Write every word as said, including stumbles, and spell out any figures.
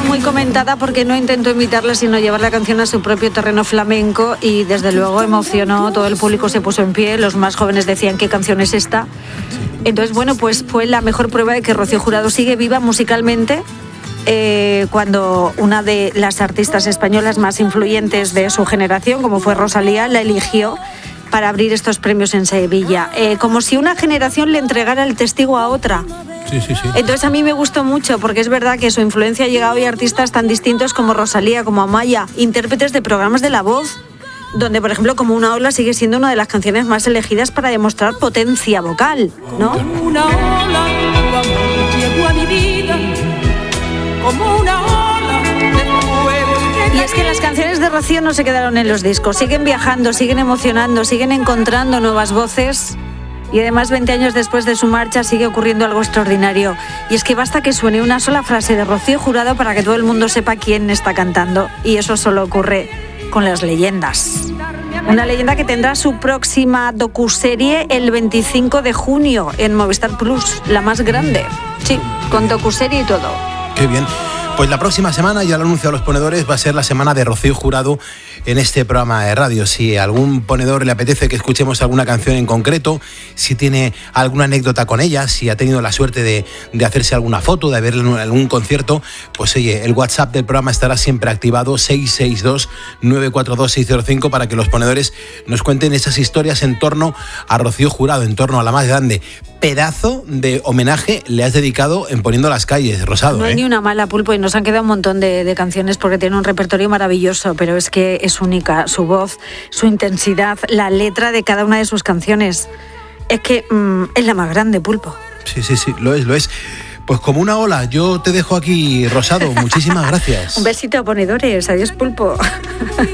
fue muy comentada porque no intentó imitarla, sino llevar la canción a su propio terreno flamenco y desde luego emocionó, todo el público se puso en pie, los más jóvenes decían ¿qué canción es esta? Entonces, bueno, pues fue la mejor prueba de que Rocío Jurado sigue viva musicalmente. Eh, cuando una de las artistas españolas más influyentes de su generación, como fue Rosalía, la eligió para abrir estos premios en Sevilla, eh, como si una generación le entregara el testigo a otra. Sí, sí, sí. Entonces a mí me gustó mucho porque es verdad que su influencia ha llegado hoy a artistas tan distintos como Rosalía, como Amaya, intérpretes de programas de La Voz, donde por ejemplo Como una ola sigue siendo una de las canciones más elegidas para demostrar potencia vocal, ¿no? Una ola, tu amor llegó a mi vida, como una ola de fuego. Y es que las canciones de Rocío no se quedaron en los discos, siguen viajando, siguen emocionando, siguen encontrando nuevas voces y además veinte años después de su marcha sigue ocurriendo algo extraordinario. Y es que basta que suene una sola frase de Rocío Jurado para que todo el mundo sepa quién está cantando, y eso solo ocurre con las leyendas. Una leyenda que tendrá su próxima docuserie el veinticinco de junio en Movistar Plus, la más grande. Sí, con docuserie y todo. Qué bien. Pues la próxima semana, ya lo han anunciado los ponedores, va a ser la semana de Rocío Jurado en este programa de radio. Si a algún ponedor le apetece que escuchemos alguna canción en concreto, si tiene alguna anécdota con ella, si ha tenido la suerte de, de hacerse alguna foto, de verla en algún concierto, pues oye, el WhatsApp del programa estará siempre activado, seis seis dos, nueve cuatro dos, seis cero cinco, para que los ponedores nos cuenten esas historias en torno a Rocío Jurado, en torno a la más grande. Pedazo de homenaje le has dedicado en Poniendo las calles, Rosado. No hay ¿eh? ni una mala, Pulpo, y nos han quedado un montón de, de canciones porque tiene un repertorio maravilloso, pero es que es única, su voz, su intensidad, la letra de cada una de sus canciones. Es que mmm, es la más grande, Pulpo. Sí, sí, sí, lo es, lo es. Pues como una ola, yo te dejo aquí, Rosado. Muchísimas gracias. Un besito, ponedores. Adiós, Pulpo.